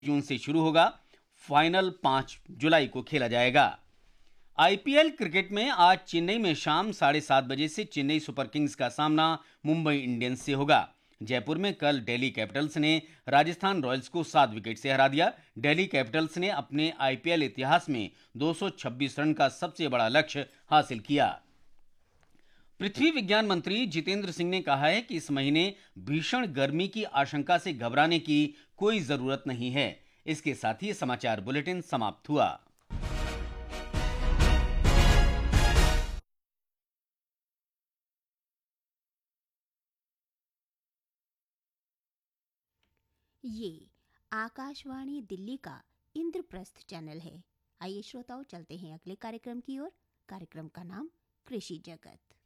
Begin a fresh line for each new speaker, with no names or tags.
जून से शुरू होगा। फाइनल 5 जुलाई को खेला जाएगा। आईपीएल क्रिकेट में आज चेन्नई में शाम 7:30 बजे से चेन्नई सुपर किंग्स का सामना मुंबई इंडियंस से होगा। जयपुर में कल दिल्ली कैपिटल्स ने राजस्थान रॉयल्स को 7 विकेट से हरा दिया। दिल्ली कैपिटल्स ने अपने आईपीएल इतिहास में 226 रन का सबसे बड़ा लक्ष्य हासिल किया। पृथ्वी विज्ञान मंत्री जितेंद्र सिंह ने कहा है कि इस महीने भीषण गर्मी की आशंका से घबराने की कोई जरूरत नहीं है। इसके साथ ही समाचार बुलेटिन समाप्त हुआ।
ये आकाशवाणी दिल्ली का इंद्रप्रस्थ चैनल है। आइए श्रोताओं, चलते हैं अगले कार्यक्रम की ओर। कार्यक्रम का नाम कृषि जगत।